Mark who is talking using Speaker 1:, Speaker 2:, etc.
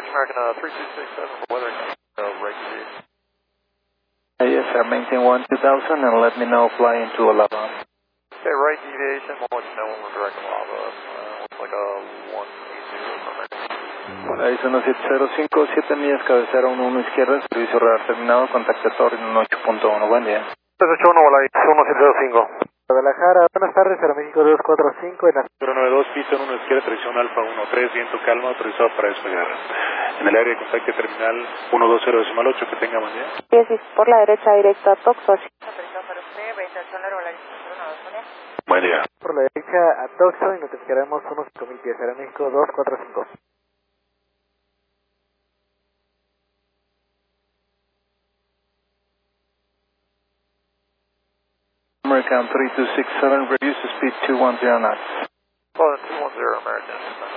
Speaker 1: Approach American 3267 for weather, right deviation.
Speaker 2: Yes, sir, maintain 1000 and let me know flying to Alabama.
Speaker 1: Okay, right deviation, we'll let you know when we're directing lava. Looks like a 180 for American.
Speaker 2: Horizon 1705, 7 millas, cabecera 11 izquierda, servicio radar terminado, contactatorio en 8.1, buen día.
Speaker 1: 381, hola, 1705.
Speaker 3: Guadalajara, buenas tardes, Aeroméxico 245 en la
Speaker 4: 092, pista 1 izquierda, tracción Alfa 13, viento calma, autorizado para despegar. En el área de contacto terminal 120.8, que tenga buen día.
Speaker 5: 10 por la derecha, directo a Tucson.
Speaker 4: Buen día.
Speaker 3: por la derecha a Tucson y notificaremos unos 5000 pies, Aeroméxico 245.
Speaker 2: American 3267, reduce the speed 210 knots.
Speaker 1: Well, 210 American.